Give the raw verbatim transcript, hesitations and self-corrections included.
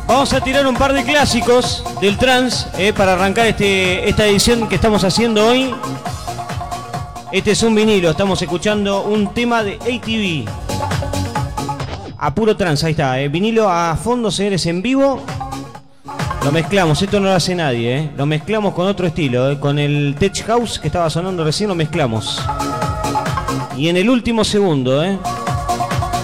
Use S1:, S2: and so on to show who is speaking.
S1: Vamos a tirar un par de clásicos del trance eh, para arrancar este, esta edición que estamos haciendo hoy. Este es un vinilo, estamos escuchando un tema de A T V. A puro trance, ahí está. Eh. Vinilo a fondo, señores, en vivo. Lo mezclamos, esto no lo hace nadie. Eh. Lo mezclamos con otro estilo, eh. Con el Tech House que estaba sonando recién, lo mezclamos. Y en el último segundo, ¿eh?